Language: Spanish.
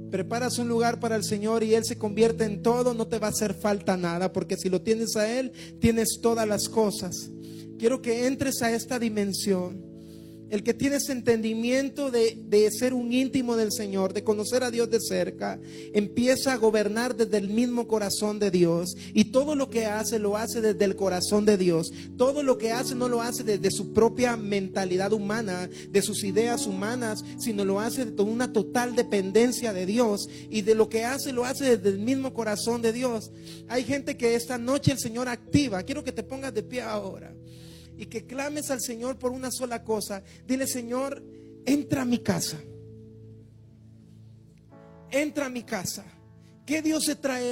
preparas un lugar para el Señor y Él se convierte en todo, no te va a hacer falta nada, porque si lo tienes a Él, tienes todas las cosas. Quiero que entres a esta dimensión. El que tienes entendimiento de ser un íntimo del Señor, de conocer a Dios de cerca, empieza a gobernar desde el mismo corazón de Dios. Y todo lo que hace, lo hace desde el corazón de Dios. Todo lo que hace no lo hace desde su propia mentalidad humana, de sus ideas humanas, sino lo hace de una total dependencia de Dios. Y de lo que hace, lo hace desde el mismo corazón de Dios. Hay gente que esta noche el Señor activa. Quiero que te pongas de pie ahora y que clames al Señor por una sola cosa. Dile: Señor, entra a mi casa. Entra a mi casa. ¿Qué Dios se trae?